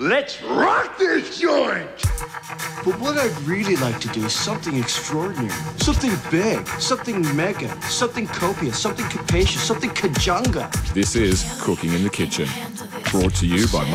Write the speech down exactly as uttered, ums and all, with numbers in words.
Let's rock this joint! But what I'd really like to do is something extraordinary. Something big, something mega, something copious, something capacious, something kajunga. This is Cooking in the Kitchen, brought to you by